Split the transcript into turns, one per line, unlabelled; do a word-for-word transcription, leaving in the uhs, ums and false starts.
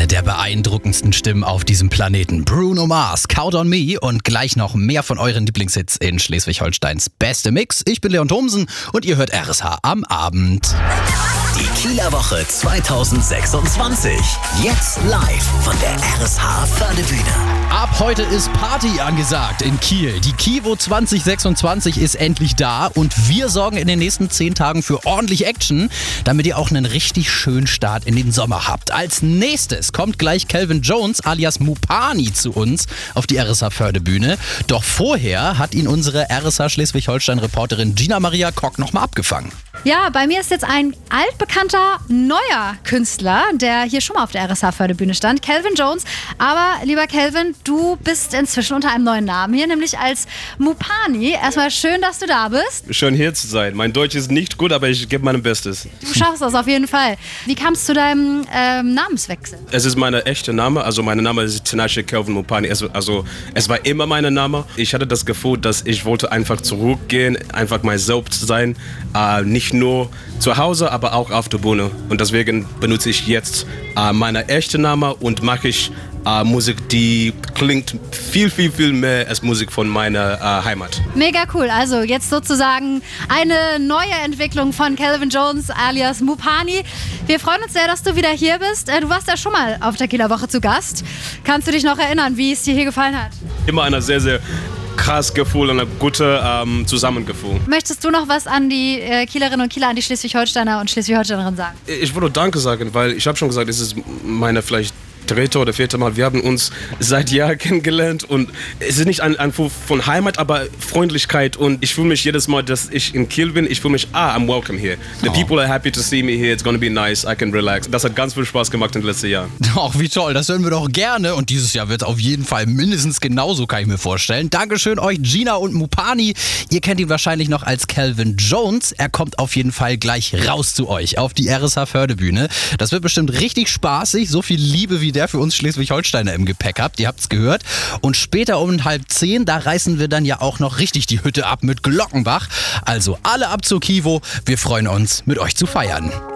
Eine der beeindruckendsten Stimmen auf diesem Planeten. Bruno Mars, Count on Me und gleich noch mehr von euren Lieblingshits in Schleswig-Holsteins beste Mix. Ich bin Leon Thomsen und ihr hört R S H am Abend.
Die Kieler Woche zwanzig sechsundzwanzig. Jetzt live von der R S H Fördebühne.
Ab heute ist Party angesagt in Kiel. Die Kivo zwanzig sechsundzwanzig ist endlich da und wir sorgen in den nächsten zehn Tagen für ordentlich Action, damit ihr auch einen richtig schönen Start in den Sommer habt. Als nächstes kommt gleich Calvin Jones alias Mupani zu uns auf die R S H Fördebühne. Doch vorher hat ihn unsere R S H Schleswig-Holstein-Reporterin Gina Maria Kock nochmal abgefangen.
Ja, bei mir ist jetzt ein altbekannter, neuer Künstler, der hier schon mal auf der R S H Fördebühne stand, Calvin Jones. Aber lieber Calvin, du bist inzwischen unter einem neuen Namen hier, nämlich als Mupani. Erstmal schön, dass du da bist.
Schön hier zu sein. Mein Deutsch ist nicht gut, aber ich gebe mein Bestes.
Du schaffst das auf jeden Fall. Wie kam es zu deinem ähm, Namenswechsel?
Es ist mein echter Name, also mein Name ist Tinashe Calvin Mupani. Also, also es war immer mein Name. Ich hatte das Gefühl, dass ich wollte einfach zurückgehen, einfach mein Selbst sein, äh, nicht nur zu Hause, aber auch auf der Bühne. Und deswegen benutze ich jetzt äh, meinen echten Namen und mache ich äh, Musik, die klingt viel, viel, viel mehr als Musik von meiner äh, Heimat.
Mega cool. Also jetzt sozusagen eine neue Entwicklung von Calvin Jones alias Mupani. Wir freuen uns sehr, dass du wieder hier bist. Du warst ja schon mal auf der Kieler Woche zu Gast. Kannst du dich noch erinnern, wie es dir hier gefallen hat?
Immer eine sehr, sehr krass Gefühl, ein gutes ähm, Zusammengefühl.
Möchtest du noch was an die äh, Kielerinnen und Kieler, an die Schleswig-Holsteiner und Schleswig-Holsteinerinnen sagen?
Ich würde Danke sagen, weil ich habe schon gesagt, es ist meine vielleicht dritte oder vierte Mal. Wir haben uns seit Jahren kennengelernt und es ist nicht ein Anruf von Heimat, aber Freundlichkeit und ich fühle mich jedes Mal, dass ich in Kiel bin, ich fühle mich, ah, I'm welcome here. The oh. people are happy to see me here, it's gonna be nice, I can relax. Das hat ganz viel Spaß gemacht in den letzten Jahren.
Ach, wie toll, das hören wir doch gerne und dieses Jahr wird es auf jeden Fall mindestens genauso, kann ich mir vorstellen. Dankeschön euch Gina und Mupani. Ihr kennt ihn wahrscheinlich noch als Calvin Jones. Er kommt auf jeden Fall gleich raus zu euch auf die R S H Fördebühne. Das wird bestimmt richtig spaßig, so viel Liebe wie der für uns Schleswig-Holsteiner im Gepäck habt. Ihr habt's gehört. Und später um halb zehn, da reißen wir dann ja auch noch richtig die Hütte ab mit Glockenbach. Also alle ab zur Kivo. Wir freuen uns, mit euch zu feiern.